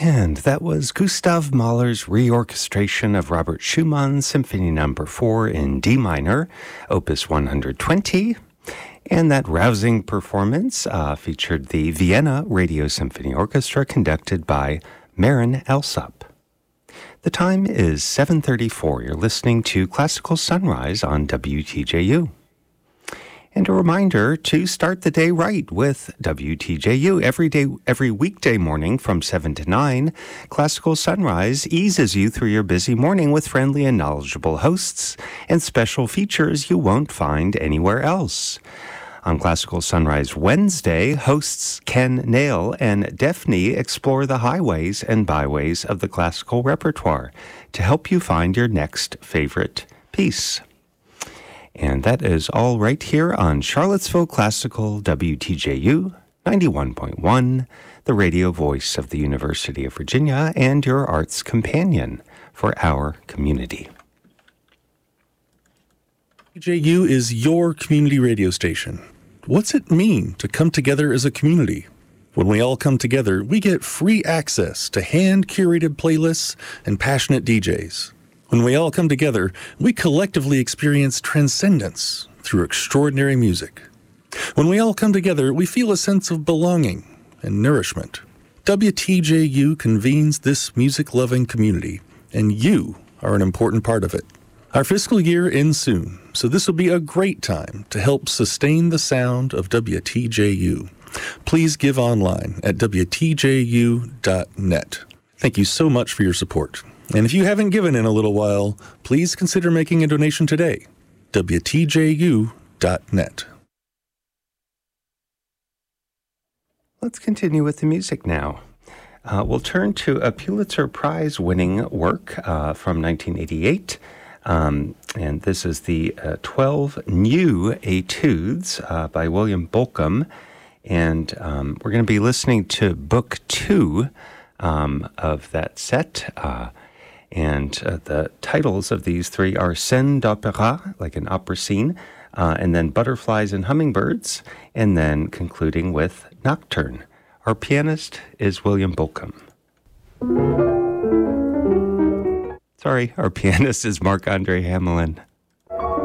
And that was Gustav Mahler's reorchestration of Robert Schumann's Symphony No. 4 in D minor, Opus 120. And that rousing performance featured the Vienna Radio Symphony Orchestra conducted by Marin Alsop. The time is 7:34. You're listening to Classical Sunrise on WTJU. And a reminder to start the day right with WTJU. Every weekday morning from 7 to 9, Classical Sunrise eases you through your busy morning with friendly and knowledgeable hosts and special features you won't find anywhere else. On Classical Sunrise Wednesday, hosts Ken Nail and Daphne explore the highways and byways of the classical repertoire to help you find your next favorite piece. And that is all right here on Charlottesville Classical WTJU 91.1, the radio voice of the University of Virginia and your arts companion for our community. WTJU is your community radio station. What's it mean to come together as a community? When we all come together, we get free access to hand-curated playlists and passionate DJs. When we all come together, we collectively experience transcendence through extraordinary music. When we all come together, we feel a sense of belonging and nourishment. WTJU convenes this music-loving community, and you are an important part of it. Our fiscal year ends soon, so this will be a great time to help sustain the sound of WTJU. Please give online at WTJU.net. Thank you so much for your support. And if you haven't given in a little while, please consider making a donation today. WTJU.net. Let's continue with the music now. We'll turn to a Pulitzer Prize-winning work from 1988. And this is the 12 New Etudes by William Bolcom. And we're going to be listening to Book 2 of that set. And the titles of these three are Scène d'opéra, like an opera scene, and then Butterflies and Hummingbirds, and then concluding with Nocturne. Our pianist is William Bolcom. Sorry, our pianist is Marc-Andre Hamelin.